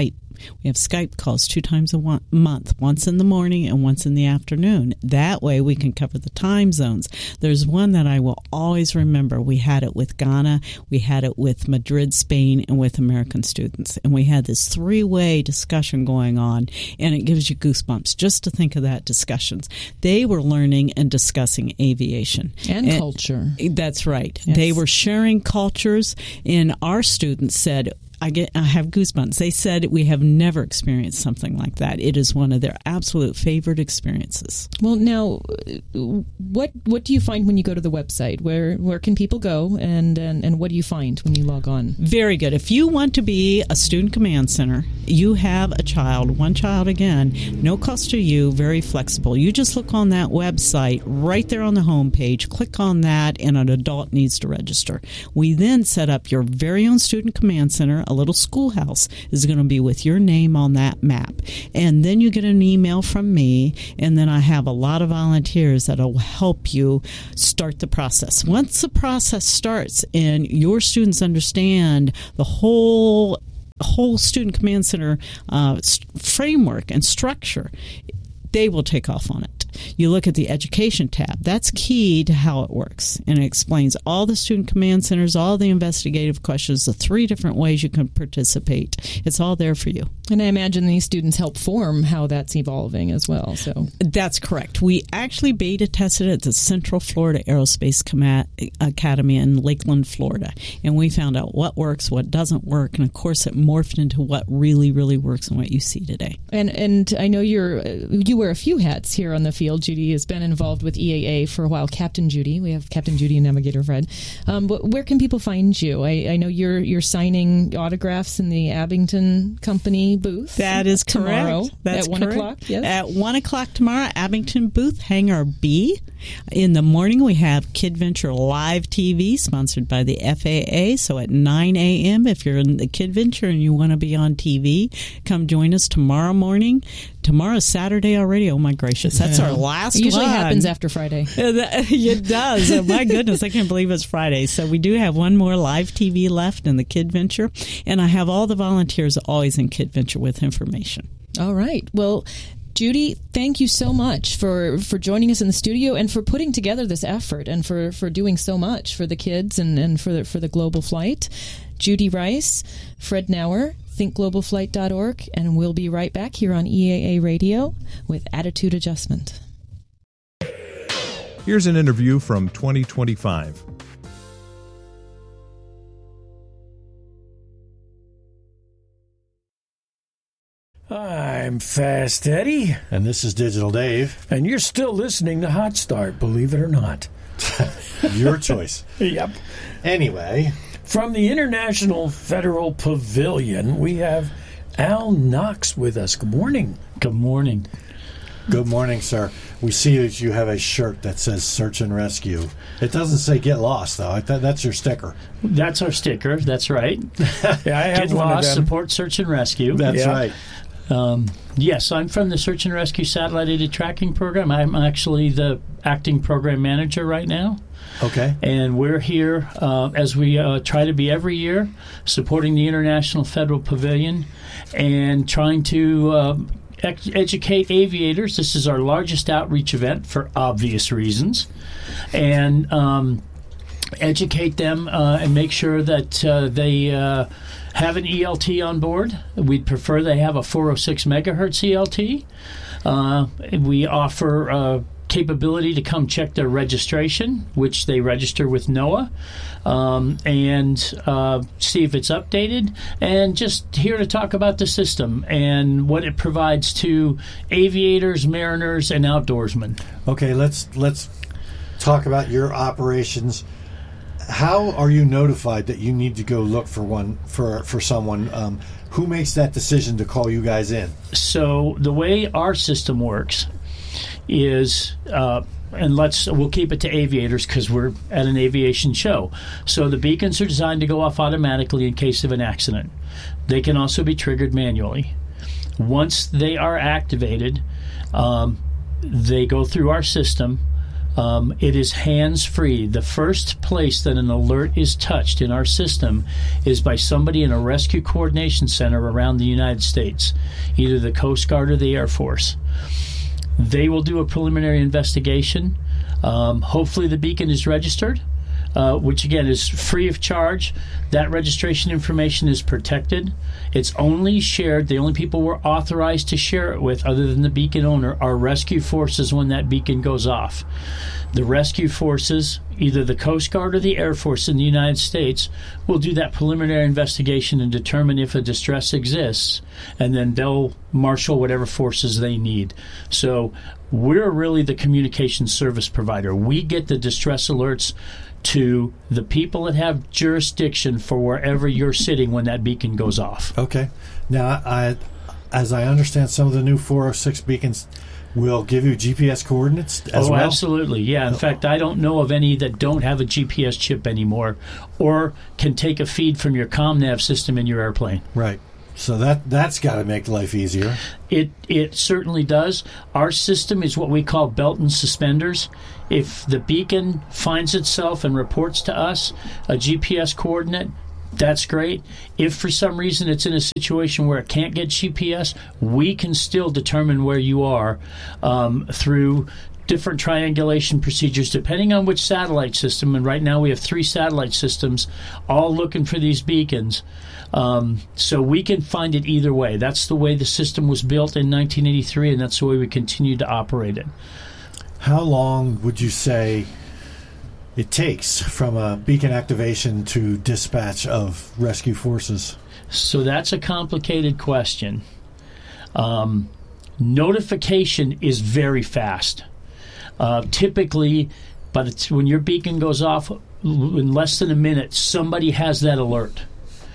We have Skype calls two times a one- month, once in the morning and once in the afternoon. That way we can cover the time zones. There's one that I will always remember. We had it with Ghana, we had it with Madrid, Spain, and with American students. And we had this three-way discussion going on, and it gives you goosebumps just to think of that discussions. They were learning and discussing aviation. And, and culture. That's right. Yes. They were sharing cultures, and our students said, I get, I have goosebumps. They said we have never experienced something like that. It is one of their absolute favorite experiences. Well, now, what what do you find when you go to the website? Where where can people go, and, and, and what do you find when you log on? Very good. If you want to be a student command center, you have a child, one child again, no cost to you, very flexible. You just look on that website right there on the home page, click on that, and an adult needs to register. We then set up your very own student command center. A little schoolhouse is going to be with your name on that map. And then you get an email from me, and then I have a lot of volunteers that will help you start the process. Once the process starts and your students understand the whole whole Student Command Center uh, framework and structure, they will take off on it. You look at the education tab. That's key to how it works. And it explains all the student command centers, all the investigative questions, the three different ways you can participate. It's all there for you. And I imagine these students help form how that's evolving as well. So that's correct. We actually beta tested it at the Central Florida Aerospace Com- Academy in Lakeland, Florida. And we found out what works, what doesn't work. And, of course, it morphed into what really, really works and what you see today. And and I know you're you wear a few hats here on the field. Judy has been involved with E A A for a while. Captain Judy. We have Captain Judy and Navigator Fred. Um, but where can people find you? I, I know you're you're signing autographs in the Abington Company booth. That is tomorrow correct. That's at one correct. o'clock. Yes. At one o'clock tomorrow, Abington booth, Hangar B. In the morning, we have KidVenture Live T V, sponsored by the F A A. So at nine a.m., if you're in the KidVenture and you want to be on T V, come join us tomorrow morning. Tomorrow's Saturday already. Oh, my gracious. That's our last It usually one. happens after Friday. It does. Oh, my goodness. I can't believe it's Friday. So we do have one more live T V left in the KidVenture. And I have all the volunteers always in KidVenture with information. All right. Well, Judy, thank you so much for, for joining us in the studio and for putting together this effort and for, for doing so much for the kids and, and for the, for the global flight. Judy Rice, Fred Nauer, think global flight dot org, and we'll be right back here on E A A Radio with Attitude Adjustment. Here's an interview from twenty twenty-five. I'm Fast Eddie. And this is Digital Dave. And you're still listening to Hot Start, believe it or not. Your choice. Yep. Anyway. From the International Federal Pavilion, we have Al Knox with us. Good morning. Good morning. Good morning, sir. We see that you have a shirt that says Search and Rescue. It doesn't say Get Lost, though. I th- that's your sticker. That's our sticker. That's right. Yeah, I have Get one Lost, of them. support Search and Rescue. That's yeah. right. Um, yes, I'm from the Search and Rescue Satellite Aided Tracking Program. I'm actually the acting program manager right now. Okay. And we're here, uh, as we uh, try to be every year, supporting the International Federal Pavilion and trying to uh, ec- educate aviators. This is our largest outreach event for obvious reasons. And um, educate them uh, and make sure that uh, they uh, have an E L T on board. We'd prefer they have a four oh six megahertz E L T. Uh, we offer uh, capability to come check their registration, which they register with NOAA, um, and uh, see if it's updated, and just here to talk about the system and what it provides to aviators, mariners, and outdoorsmen. Okay, let's let's talk about your operations. How are you notified that you need to go look for one for for someone? Um, who makes that decision to call you guys in? So the way our system works is, uh, and let's we'll keep it to aviators because we're at an aviation show. So the beacons are designed to go off automatically in case of an accident. They can also be triggered manually. Once they are activated, um, they go through our system. Um, it is hands-free. The first place that an alert is touched in our system is by somebody in a rescue coordination center around the United States, either the Coast Guard or the Air Force. They will do a preliminary investigation. Um, hopefully the beacon is registered, uh, which again is free of charge. That registration information is protected. It's only shared, the only people we're authorized to share it with, other than the beacon owner, are rescue forces when that beacon goes off. The rescue forces, either the Coast Guard or the Air Force in the United States, will do that preliminary investigation and determine if a distress exists, and then they'll marshal whatever forces they need. So we're really the communication service provider. We get the distress alerts to the people that have jurisdiction for wherever you're sitting when that beacon goes off. Okay. Now, I, as I understand, some of the new four oh six beacons will give you G P S coordinates as oh, well? Oh, absolutely. Yeah. In fact, I don't know of any that don't have a G P S chip anymore or can take a feed from your ComNav system in your airplane. Right. So that, that's got to make life easier. It it certainly does. Our system is what we call belt and suspenders. If the beacon finds itself and reports to us a G P S coordinate, that's great. If for some reason it's in a situation where it can't get G P S, we can still determine where you are um, through different triangulation procedures depending on which satellite system. And right now we have three satellite systems all looking for these beacons. Um, so we can find it either way. That's the way the system was built in nineteen eighty-three, and that's the way we continue to operate it. How long would you say it takes from a beacon activation to dispatch of rescue forces? So that's a complicated question. Um, notification is very fast. Uh, typically, by the t- when your beacon goes off, in less than a minute, somebody has that alert.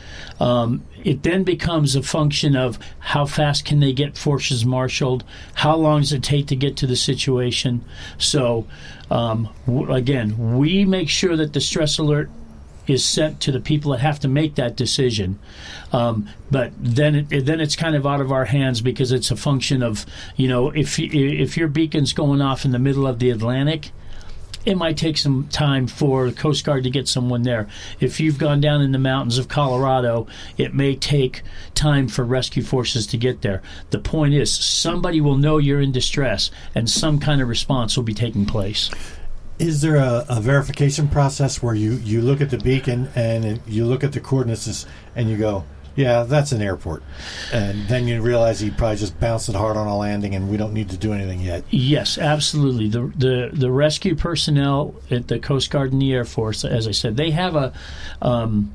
Um, it then becomes a function of how fast can they get forces marshaled, how long does it take to get to the situation. So, um, w- again, we make sure that the stress alert is sent to the people that have to make that decision. Um, but then it, then it's kind of out of our hands because it's a function of, you know, if if your beacon's going off in the middle of the Atlantic, it might take some time for the Coast Guard to get someone there. If you've gone down in the mountains of Colorado, it may take time for rescue forces to get there. The point is, somebody will know you're in distress, and some kind of response will be taking place. Is there a, a verification process where you, you look at the beacon and it, you look at the coordinates and you go, yeah, that's an airport. And then you realize he probably just bounced it hard on a landing and we don't need to do anything yet. Yes, absolutely. The the, the rescue personnel at the Coast Guard and the Air Force, as I said, they have a um,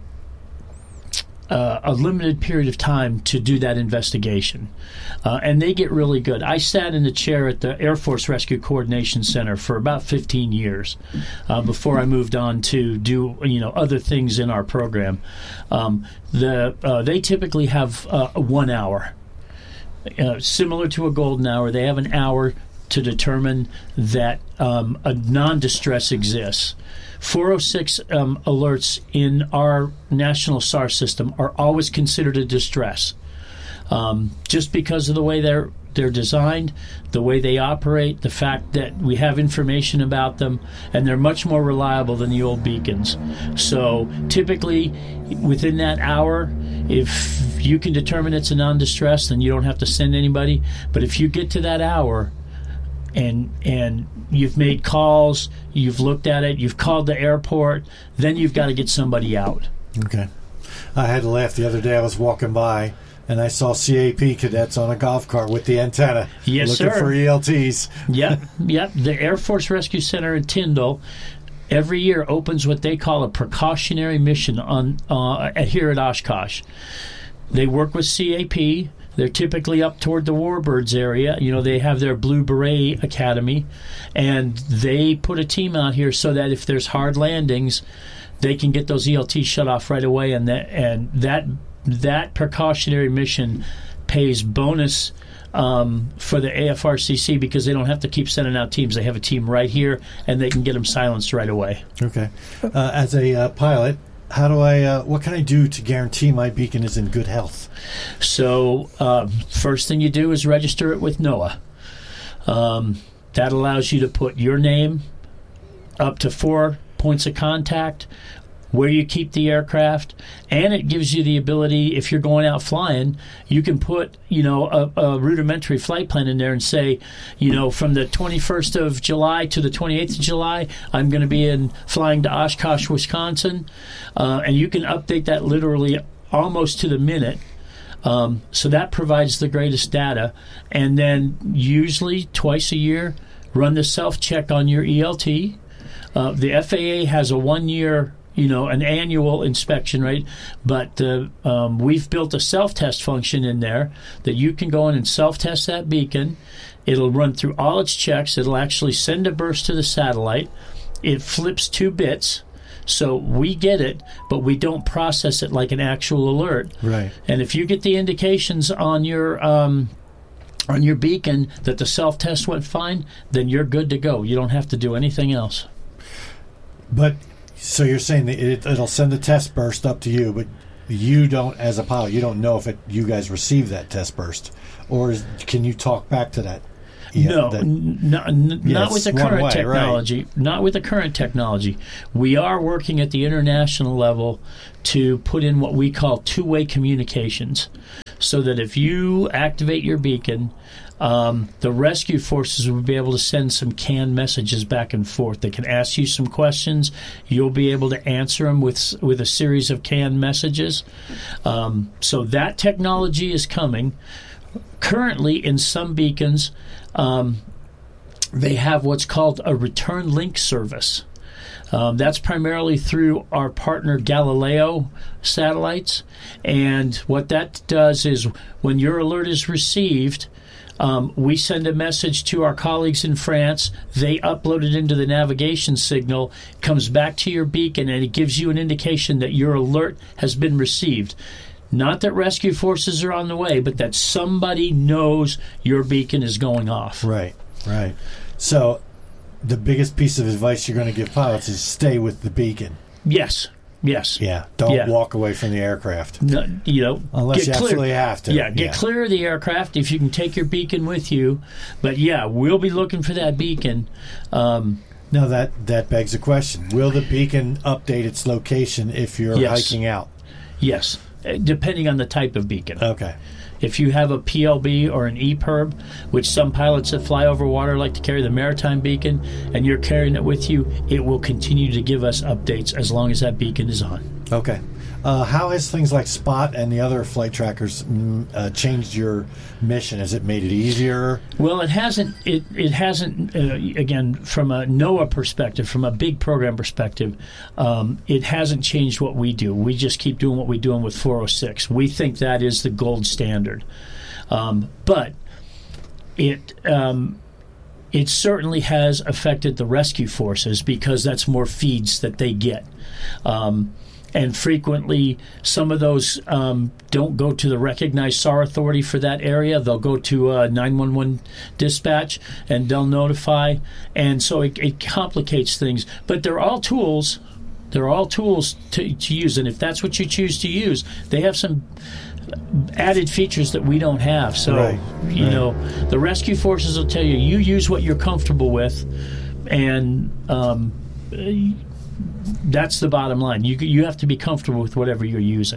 uh, a limited period of time to do that investigation. Uh, and they get really good. I sat in the chair at the Air Force Rescue Coordination Center for about fifteen years uh, before I moved on to do you know other things in our program. Um, the uh, they typically have uh, one hour, uh, similar to a golden hour. They have an hour to determine that um, a non-distress exists. four oh six um, alerts in our national S A R system are always considered a distress. Um, just because of the way they're they're designed, the way they operate, the fact that we have information about them, and they're much more reliable than the old beacons. So typically, within that hour, if you can determine it's a non-distress, then you don't have to send anybody. But if you get to that hour, and and you've made calls, you've looked at it, you've called the airport, then you've got to get somebody out. Okay. I had to laugh the other day. I was walking by, and I saw C A P cadets on a golf cart with the antenna yes, looking sir. for E L Ts. Yep, yep. The Air Force Rescue Center in Tyndall every year opens what they call a precautionary mission on uh, here at Oshkosh. They work with C A P. They're typically up toward the Warbirds area. You know, they have their Blue Beret Academy, and they put a team out here so that if there's hard landings, they can get those E L Ts shut off right away, and that and that that precautionary mission pays bonus um, for the A F R C C because they don't have to keep sending out teams. They have a team right here, and they can get them silenced right away. Okay. Uh, as a uh, pilot, how do I? Uh, what can I do to guarantee my beacon is in good health? So, uh, first thing you do is register it with NOAA. Um, that allows you to put your name, up to four points of contact, where you keep the aircraft, and it gives you the ability, if you're going out flying, you can put, you know, a, a rudimentary flight plan in there and say, you know, from the twenty-first of July to the twenty-eighth of July, I'm going to be in flying to Oshkosh, Wisconsin, uh, and you can update that literally almost to the minute. Um, so that provides the greatest data, and then usually twice a year, run the self-check on your E L T. Uh, the F A A has a one-year, you know, an annual inspection, right? But uh, um, we've built a self-test function in there that you can go in and self-test that beacon. It'll run through all its checks. It'll actually send a burst to the satellite. It flips two bits, so we get it, but we don't process it like an actual alert. Right. And if you get the indications on your um, on your beacon that the self-test went fine, then you're good to go. You don't have to do anything else. But so you're saying that it, it'll send a test burst up to you, but you don't, as a pilot, you don't know if it, you guys received that test burst, or is, can you talk back to that? Yeah, no, that, n- not, n- yeah, not with the current way, technology. Right. Not with the current technology. We are working at the international level to put in what we call two-way communications, so that if you activate your beacon, um, the rescue forces will be able to send some canned messages back and forth. They can ask you some questions. You'll be able to answer them with with a series of canned messages. Um, so that technology is coming. Currently, in some beacons, um, they have what's called a return link service. Um, that's primarily through our partner Galileo satellites. And what that does is when your alert is received, um, we send a message to our colleagues in France. They upload it into the navigation signal, comes back to your beacon, and it gives you an indication that your alert has been received. Not that rescue forces are on the way, but that somebody knows your beacon is going off. Right, right. So the biggest piece of advice you're going to give pilots is stay with the beacon. Yes, yes. Yeah, don't yeah. walk away from the aircraft. No, you know, Unless get you clear. absolutely have to. Yeah, get yeah. clear of the aircraft if you can take your beacon with you. But, yeah, we'll be looking for that beacon. Um, now, that, that begs a question. Will the beacon update its location if you're yes. hiking out? Yes. Depending on the type of beacon. Okay. If you have a P L B or an E P I R B, which some pilots that fly over water like to carry the maritime beacon, and you're carrying it with you, it will continue to give us updates as long as that beacon is on. Okay. Uh, how has things like Spot and the other flight trackers mm, uh, changed your mission? Has it made it easier? Well, it hasn't. It it hasn't. Uh, again, from a NOAA perspective, from a big program perspective, um, it hasn't changed what we do. We just keep doing what we're doing with four oh six. We think that is the gold standard. Um, but it. Um, It certainly has affected the rescue forces because that's more feeds that they get. Um, and frequently, some of those um, don't go to the recognized S A R authority for that area. They'll go to uh, nine one one dispatch, and they'll notify. And so it, it complicates things. But they're all tools. They're all tools to, to use. And if that's what you choose to use, they have some added features that we don't have. So, right, you right. know, the rescue forces will tell you, you use what you're comfortable with, and um, that's the bottom line. You you have to be comfortable with whatever you're using.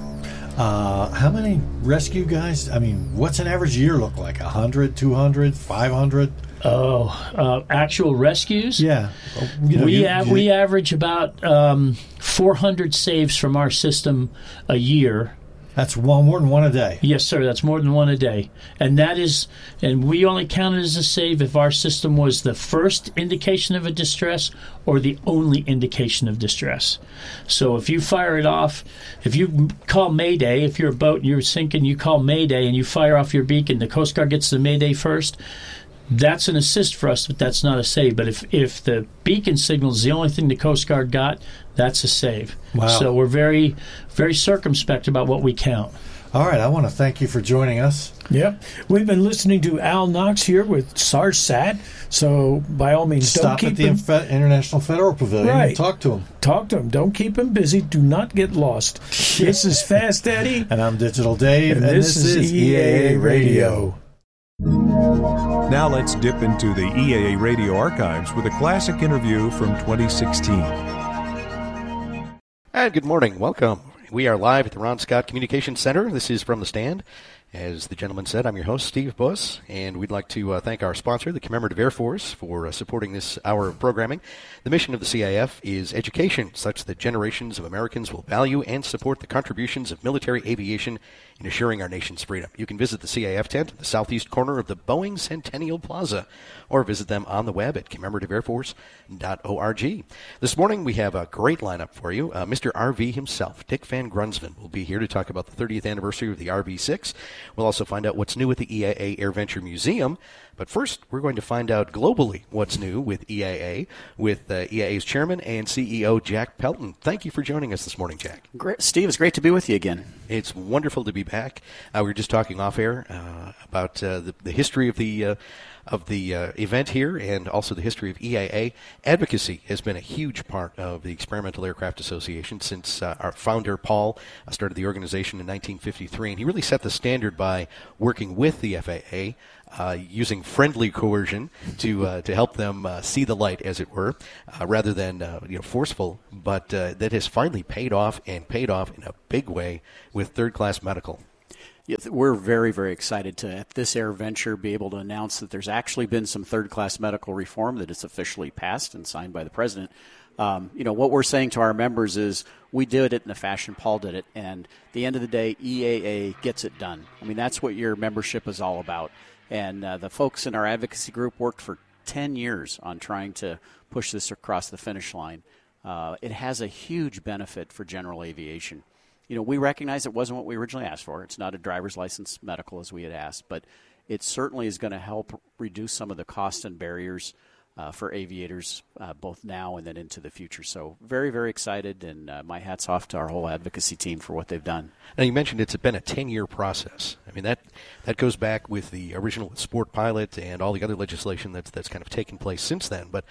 Uh, how many rescue guys? I mean, what's an average year look like? one hundred, two hundred, five hundred? Oh, uh, actual rescues? Yeah. You know, we you, av- you, we average about um, four hundred saves from our system a year. That's one more than one a day. Yes, sir. That's more than one a day, and that is, and we only count it as a save if our system was the first indication of a distress or the only indication of distress. So if you fire it off, if you call Mayday, if you're a boat and you're sinking, you call Mayday and you fire off your beacon, the Coast Guard gets the Mayday first. That's an assist for us, but that's not a save. But if, if the beacon signal is the only thing the Coast Guard got, that's a save. Wow. So we're very, very circumspect about what we count. All right, I want to thank you for joining us. Yep. We've been listening to Al Knox here with SARSAT. So by all means, Stop don't keep at the him, Inf- International Federal Pavilion right. and talk to him. Talk to him. Don't keep him busy. Do not get lost. This is Fast Eddie. And I'm Digital Dave. And, and this, this, is E A A Radio. Radio. Now let's dip into the E A A radio archives with a classic interview from twenty sixteen. And good morning. Welcome. We are live at the Ron Scott Communications Center. This is From the Stand. As the gentleman said, I'm your host, Steve Buss, and we'd like to uh, thank our sponsor, the Commemorative Air Force, for uh, supporting this hour of programming. The mission of the C A F is education, such that generations of Americans will value and support the contributions of military aviation in assuring our nation's freedom. You can visit the C A F tent in the southeast corner of the Boeing Centennial Plaza, or visit them on the web at commemorative air force dot org. This morning we have a great lineup for you. Uh, Mister R V himself, Dick Van Grunsven, will be here to talk about the thirtieth anniversary of the R V six. We'll also find out what's new at the E A A AirVenture Museum. But first, we're going to find out globally what's new with E A A, with uh, E A A's chairman and C E O, Jack Pelton. Thank you for joining us this morning, Jack. Great, Steve, it's great to be with you again. It's wonderful to be back. Uh, we were just talking off air uh, about uh, the, the history of the uh, of the uh, event here, and also the history of E A A. Advocacy has been a huge part of the Experimental Aircraft Association since uh, our founder, Paul, uh, started the organization in nineteen fifty-three, and he really set the standard by working with the F A A, uh, using friendly coercion to uh, to help them uh, see the light, as it were, uh, rather than uh, you know forceful. But uh, that has finally paid off, and paid off in a big way with Third Class Medical. Yeah, we're very, very excited to, at this AirVenture, be able to announce that there's actually been some third-class medical reform, that it's officially passed and signed by the president. Um, you know, what we're saying to our members is we did it in the fashion Paul did it, and at the end of the day, E A A gets it done. I mean, that's what your membership is all about. And uh, the folks in our advocacy group worked for ten years on trying to push this across the finish line. Uh, it has a huge benefit for general aviation. You know, we recognize it wasn't what we originally asked for. It's not a driver's license medical as we had asked, but it certainly is going to help reduce some of the costs and barriers uh, for aviators, uh, both now and then into the future. So very, very excited, and uh, my hat's off to our whole advocacy team for what they've done. Now, you mentioned it's been a ten-year process. I mean, that that goes back with the original Sport Pilot and all the other legislation that's, that's kind of taken place since then, but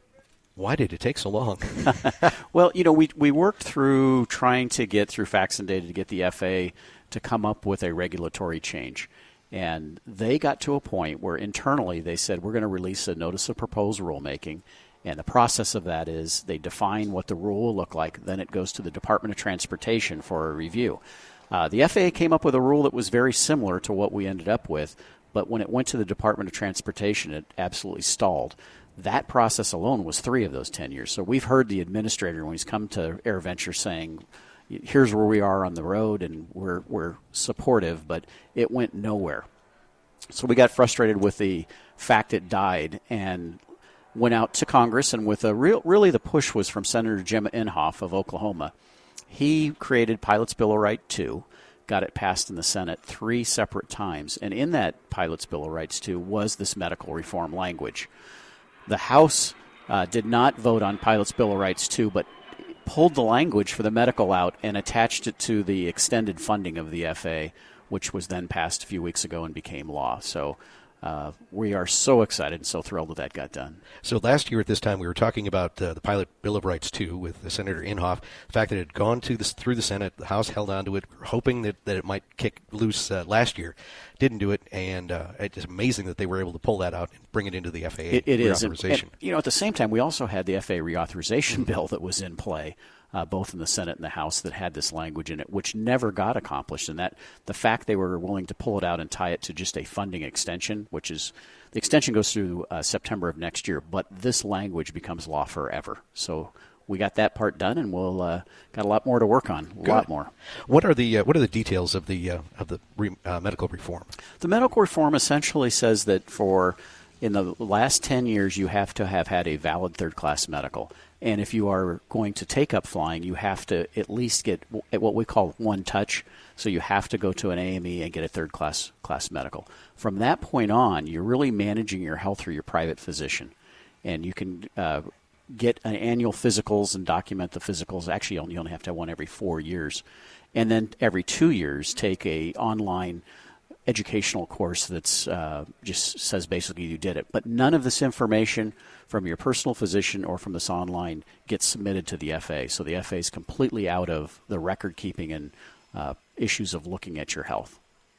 why did it take so long? Well, you know, we we worked through trying to get through facts and data to get the F A A to come up with a regulatory change. And they got to a point where internally they said, we're going to release a notice of proposed rulemaking. And the process of that is they define what the rule will look like. Then it goes to the Department of Transportation for a review. Uh, the F A A came up with a rule that was very similar to what we ended up with. But when it went to the Department of Transportation, it absolutely stalled. That process alone was three of those ten years. So we've heard the administrator when he's come to AirVenture saying, here's where we are on the road, and we're we're supportive, but it went nowhere. So we got frustrated with the fact it died and went out to Congress, and with a real, really the push was from Senator Jim Inhofe of Oklahoma. He created Pilot's Bill of Rights two, got it passed in the Senate three separate times, and in that Pilot's Bill of Rights two was this medical reform language. The House uh, did not vote on Pilot's Bill of Rights two, but pulled the language for the medical out and attached it to the extended funding of the F A A, which was then passed a few weeks ago and became law. So uh, we are so excited and so thrilled that that got done. So last year at this time, we were talking about uh, the Pilot Bill of Rights two with uh, Senator Inhofe, the fact that it had gone to this, through the Senate, the House held on to it, hoping that, that it might kick loose uh, last year. Didn't do it, and uh, it's amazing that they were able to pull that out and bring it into the F A A it, it reauthorization. Is. And, and, you know, at the same time, we also had the F A A reauthorization bill that was in play, uh, both in the Senate and the House, that had this language in it, which never got accomplished. And that the fact they were willing to pull it out and tie it to just a funding extension, which is the extension goes through uh, September of next year, but this language becomes law forever. So we got that part done, and we'll uh, got a lot more to work on. A Good. lot more. What are the uh, what are the details of the uh, of the re, uh, medical reform? The medical reform essentially says that for in the last ten years, you have to have had a valid third class medical, and if you are going to take up flying, you have to at least get what we call one touch. So you have to go to an A M E and get a third class class medical. From that point on, you're really managing your health through your private physician, and you can Uh, get an annual physicals and document the physicals. Actually, you only, you only have to have one every four years. And then every two years, take a online educational course that's uh, just says basically you did it. But none of this information from your personal physician or from this online gets submitted to the F A A. So the F A A is completely out of the record keeping and uh, issues of looking at your health.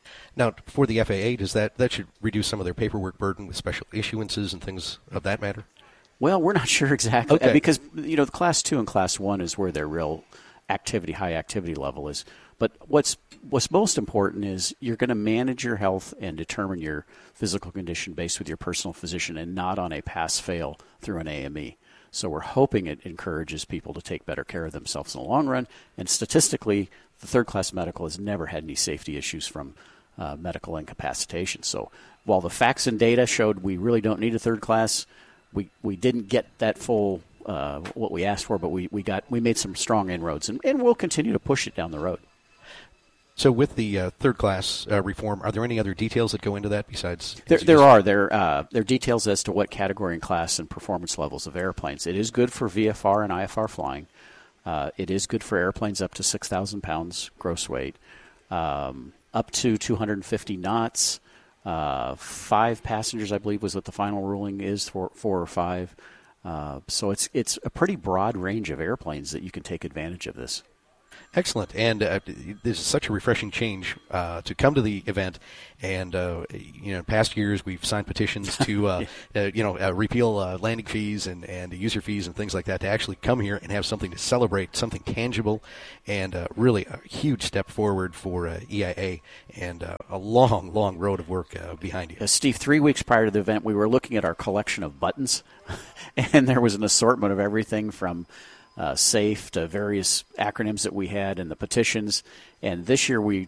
Now, for the F A A, does that that should reduce some of their paperwork burden with special issuances and things of that matter? Well, we're not sure exactly Okay. because you know the class two and class one is where their real activity, high activity level is. But what's what's most important is you're going to manage your health and determine your physical condition based with your personal physician, and not on a pass fail through an A M E. So we're hoping it encourages people to take better care of themselves in the long run. And statistically, the third class medical has never had any safety issues from uh, medical incapacitation. So while the facts and data showed we really don't need a third class, we, we didn't get that full uh, what we asked for, but we, we got we made some strong inroads, and, and we'll continue to push it down the road. So with the uh, third class uh, reform, are there any other details that go into that besides? There, there are. There, uh, there are details as to what category and class and performance levels of airplanes. It is good for V F R and I F R flying. Uh, it is good for airplanes up to six thousand pounds gross weight, um, up to two hundred fifty knots. Uh, five passengers, I believe, was what the final ruling is for four or five. Uh, so it's it's a pretty broad range of airplanes that you can take advantage of this. Excellent, and uh, this is such a refreshing change uh, to come to the event. And uh, you know, in past years we've signed petitions to uh, uh, you know uh, repeal uh, landing fees and and user fees and things like that. To actually come here and have something to celebrate, something tangible, and uh, really a huge step forward for uh, E I A, and uh, a long, long road of work uh, behind you. Uh, Steve, three weeks prior to the event, we were looking at our collection of buttons, and there was an assortment of everything from Uh, SAFE to various acronyms that we had in the petitions. And this year we